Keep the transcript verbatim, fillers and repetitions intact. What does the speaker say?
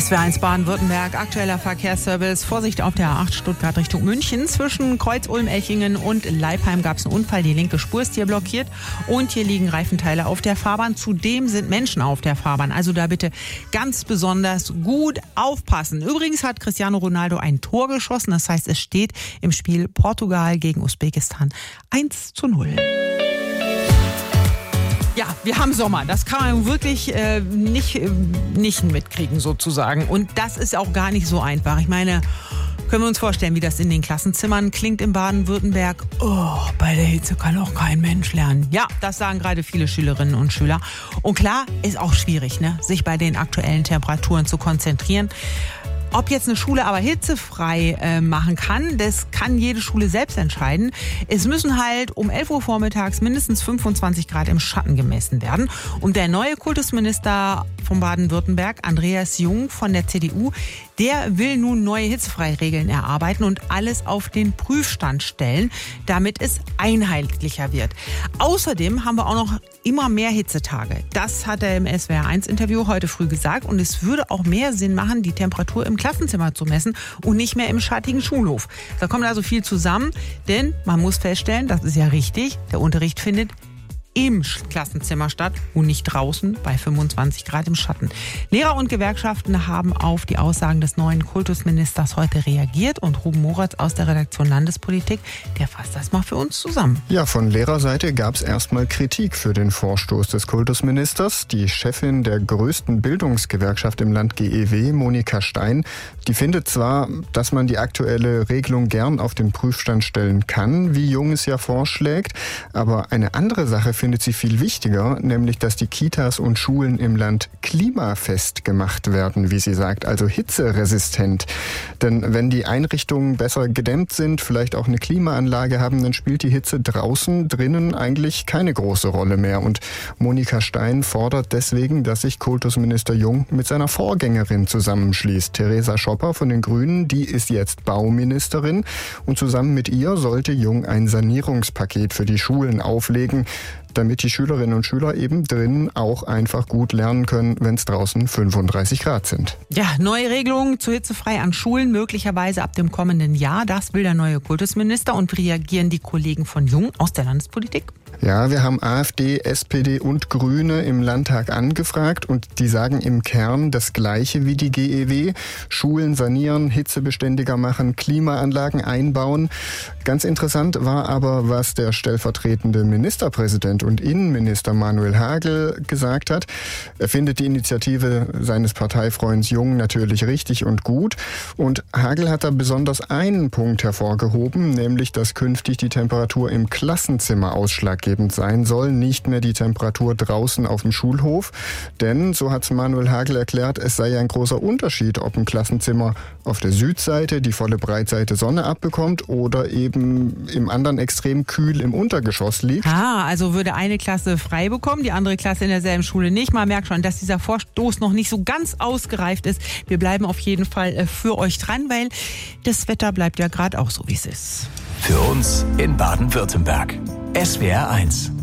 S W R eins Baden-Württemberg, aktueller Verkehrsservice. Vorsicht auf der A acht Stuttgart Richtung München. Zwischen Kreuz-Ulm-Elchingen und Leipheim gab es einen Unfall. Die linke Spur ist hier blockiert und hier liegen Reifenteile auf der Fahrbahn. Zudem sind Menschen auf der Fahrbahn. Also da bitte ganz besonders gut aufpassen. Übrigens hat Cristiano Ronaldo ein Tor geschossen. Das heißt, es steht im Spiel Portugal gegen Usbekistan eins zu null. Ja, wir haben Sommer. Das kann man wirklich äh, nicht, äh, nicht mitkriegen sozusagen. Und das ist auch gar nicht so einfach. Ich meine, können wir uns vorstellen, wie das in den Klassenzimmern klingt in Baden-Württemberg? Oh, bei der Hitze kann auch kein Mensch lernen. Ja, das sagen gerade viele Schülerinnen und Schüler. Und klar, ist auch schwierig, ne, sich bei den aktuellen Temperaturen zu konzentrieren. Ob jetzt eine Schule aber hitzefrei äh, machen kann, das kann jede Schule selbst entscheiden. Es müssen halt um elf Uhr vormittags mindestens fünfundzwanzig Grad im Schatten gemessen werden. Und der neue Kultusminister von Baden-Württemberg, Andreas Jung von der C D U, der will nun neue Hitzefreiregeln erarbeiten und alles auf den Prüfstand stellen, damit es einheitlicher wird. Außerdem haben wir auch noch immer mehr Hitzetage. Das hat er im S W R eins Interview heute früh gesagt. Und es würde auch mehr Sinn machen, die Temperatur im Klassenzimmer zu messen und nicht mehr im schattigen Schulhof. Da kommt also viel zusammen, denn man muss feststellen, das ist ja richtig, der Unterricht findet im Klassenzimmer statt und nicht draußen bei fünfundzwanzig Grad im Schatten. Lehrer und Gewerkschaften haben auf die Aussagen des neuen Kultusministers heute reagiert und Ruben Moratz aus der Redaktion Landespolitik, der fasst das mal für uns zusammen. Ja, von Lehrerseite gab es erstmal Kritik für den Vorstoß des Kultusministers. Die Chefin der größten Bildungsgewerkschaft im Land G E W, Monika Stein, die findet zwar, dass man die aktuelle Regelung gern auf den Prüfstand stellen kann, wie Jung es ja vorschlägt, aber eine andere Sache findet sie viel wichtiger, nämlich dass die Kitas und Schulen im Land klimafest gemacht werden, wie sie sagt, also hitzeresistent. Denn wenn die Einrichtungen besser gedämmt sind, vielleicht auch eine Klimaanlage haben, dann spielt die Hitze draußen, drinnen eigentlich keine große Rolle mehr. Und Monika Stein fordert deswegen, dass sich Kultusminister Jung mit seiner Vorgängerin zusammenschließt. Theresa Schopper von den Grünen, die ist jetzt Bauministerin und zusammen mit ihr sollte Jung ein Sanierungspaket für die Schulen auflegen, damit die Schülerinnen und Schüler eben drinnen auch einfach gut lernen können, wenn es draußen fünfunddreißig Grad sind. Ja, neue Regelungen zu hitzefrei an Schulen, möglicherweise ab dem kommenden Jahr. Das will der neue Kultusminister. Und wie reagieren die Kollegen von Jung aus der Landespolitik? Ja, wir haben AfD, S P D und Grüne im Landtag angefragt und die sagen im Kern das Gleiche wie die G E W. Schulen sanieren, hitzebeständiger machen, Klimaanlagen einbauen. Ganz interessant war aber, was der stellvertretende Ministerpräsident und Innenminister Manuel Hagel gesagt hat. Er findet die Initiative seines Parteifreunds Jung natürlich richtig und gut. Und Hagel hat da besonders einen Punkt hervorgehoben, nämlich, dass künftig die Temperatur im Klassenzimmer ausschlaggebend sein soll, nicht mehr die Temperatur draußen auf dem Schulhof. Denn, so hat Manuel Hagel erklärt, es sei ein großer Unterschied, ob ein Klassenzimmer auf der Südseite die volle Breitseite Sonne abbekommt oder eben im anderen Extrem kühl im Untergeschoss liegt. Ah, also würde eine Klasse frei bekommen, die andere Klasse in derselben Schule nicht. Man merkt schon, dass dieser Vorstoß noch nicht so ganz ausgereift ist. Wir bleiben auf jeden Fall für euch dran, weil das Wetter bleibt ja gerade auch so, wie es ist. Für uns in Baden-Württemberg. S W R eins.